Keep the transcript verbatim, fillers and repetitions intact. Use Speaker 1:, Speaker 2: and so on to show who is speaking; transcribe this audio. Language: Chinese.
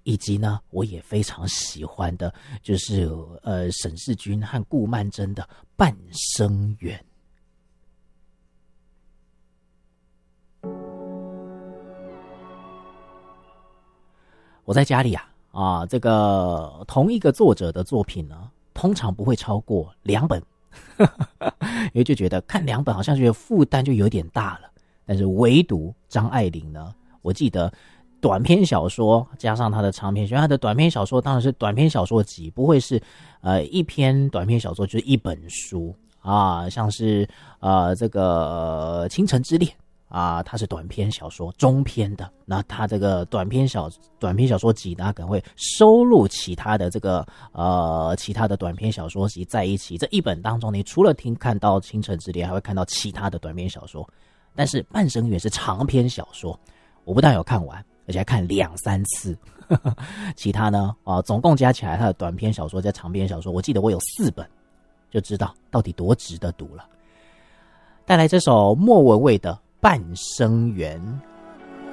Speaker 1: 以及呢，我也非常喜欢的，就是呃沈世钧和顾曼桢的《半生缘》。我在家里啊啊，这个同一个作者的作品呢，通常不会超过两本，因为就觉得看两本好像觉得负担就有点大了。但是唯独张爱玲呢，我记得短篇小说加上他的长篇小说，他的短篇小说当然是短篇小说集，不会是呃一篇短篇小说就是一本书啊，像是呃这个、呃、倾城之恋啊，它是短篇小说中篇的，那它这个短篇小短篇小说集呢，可能会收录其他的这个呃其他的短篇小说集在一起。这一本当中，你除了听看到倾城之恋，还会看到其他的短篇小说。但是半生缘是长篇小说，我不但有看完，而且还看两三次。其他呢啊，总共加起来它的短篇小说加长篇小说，我记得我有四本，就知道到底多值得读了。带来这首莫文蔚的《半生缘》。